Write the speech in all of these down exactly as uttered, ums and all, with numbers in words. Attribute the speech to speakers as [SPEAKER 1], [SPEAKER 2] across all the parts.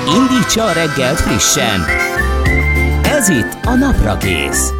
[SPEAKER 1] Indítsa a reggelt frissen. Ez itt a Naprakész.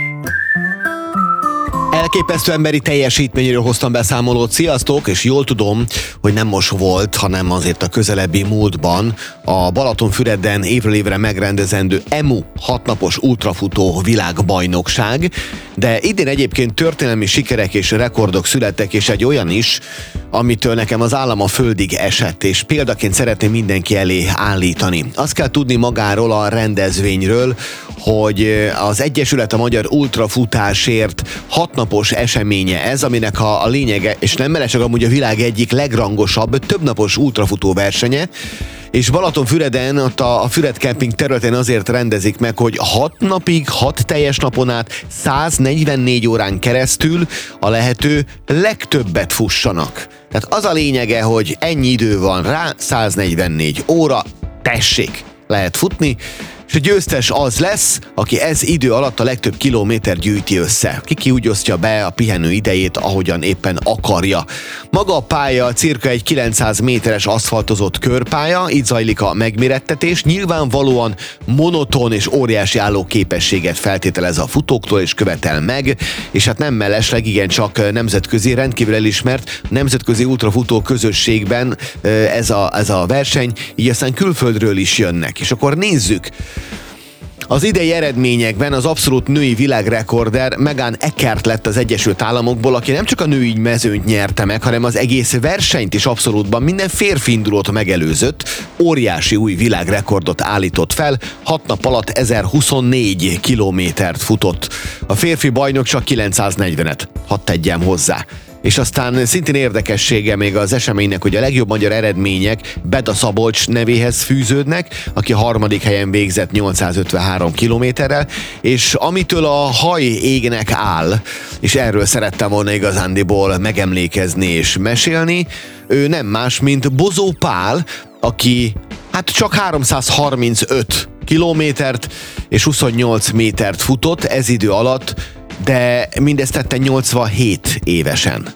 [SPEAKER 2] Elképesztő emberi teljesítményről hoztam beszámolót. Sziasztok, és jól tudom, hogy nem most volt, hanem azért a közelebbi múltban a Balatonfüreden évről évre megrendezendő E M U hatnapos ultrafutó világbajnokság, de idén egyébként történelmi sikerek és rekordok születtek, és egy olyan is, amitől nekem az állam a földig esett, és példaként szeretném mindenki elé állítani. Azt kell tudni magáról a rendezvényről, hogy az Egyesület a Magyar Ultrafutásért hatnapos eseménye ez, aminek a, a lényege, és nem mellesleg amúgy a világ egyik legrangosabb, többnapos ultrafutó versenye, és Balatonfüreden, ott a, a Füred Camping területén azért rendezik meg, hogy hat napig, hat teljes napon át, száznegyvennégy órán keresztül a lehető legtöbbet fussanak. Tehát az a lényege, hogy ennyi idő van rá, száznegyvennégy óra, tessék, lehet futni, és a győztes az lesz, aki ez idő alatt a legtöbb kilométer gyűjti össze. Ki úgy osztja be a pihenő idejét, ahogyan éppen akarja. Maga a pálya cirka egy kilencszáz méteres aszfaltozott körpálya, így zajlik a megmérettetés, nyilvánvalóan monoton és óriási állóképességet feltételez a futóktól és követel meg, és hát nem mellesleg igencsak nemzetközi, rendkívül elismert nemzetközi ultrafutó közösségben ez a, ez a verseny, így aztán külföldről is jönnek. És akkor nézzük. Az idei eredményekben az abszolút női világrekorder Megan Eckert lett az Egyesült Államokból, aki nem csak a női mezőnyt nyerte meg, hanem az egész versenyt is abszolútban minden férfi indulót megelőzött, óriási új világrekordot állított fel, hat nap alatt ezerhuszonnégy kilométert futott. A férfi bajnok csak kilencszáznegyvenet, hadd tegyem hozzá. És aztán szintén érdekessége még az eseménynek, hogy a legjobb magyar eredmények Beda Szabolcs nevéhez fűződnek, aki a harmadik helyen végzett nyolcszázötvenhárom kilométerrel, és amitől a haj égnek áll, és erről szerettem volna igazándiból megemlékezni és mesélni, ő nem más, mint Bozó Pál, aki hát csak háromszázharmincöt kilométert és huszonnyolc métert futott ez idő alatt, de mindezt tette nyolcvanhét évesen.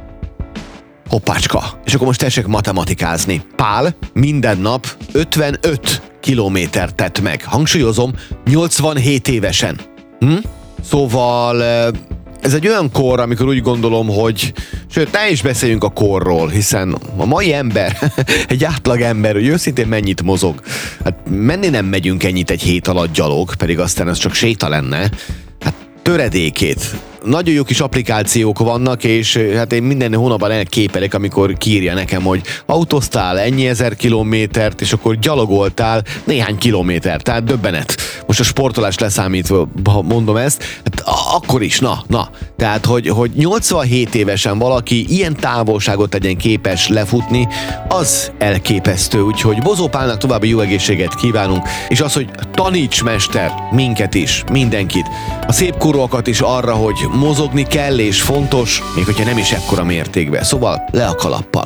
[SPEAKER 2] Hoppácska. És akkor most tessék matematikázni. Pál minden nap ötvenöt kilométert tett meg. Hangsúlyozom, nyolcvanhét évesen. Hm? Szóval ez egy olyan kor, amikor úgy gondolom, hogy sőt, ne is beszéljünk a korról, hiszen a mai ember, egy átlag ember, hogy őszintén mennyit mozog. Hát menni nem megyünk ennyit egy hét alatt gyalog, pedig aztán ez csak séta lenne. Hát töredékét. Nagyon jó kis applikációk vannak, és hát én minden hónapban elképelek, amikor kiírja nekem, hogy autóztál ennyi ezer kilométert, és akkor gyalogoltál néhány kilométert, tehát döbbenet. Most a sportolás leszámítva mondom ezt, hát akkor is, na, na. Tehát, hogy, hogy nyolcvanhét évesen valaki ilyen távolságot legyen képes lefutni, az elképesztő, úgyhogy Bozó Pálnak további jó egészséget kívánunk, és az, hogy taníts mester minket is, mindenkit, a szép kurvakat is arra, hogy mozogni kell és fontos, még hogyha nem is ekkora mértékben. Szóval le a kalappal.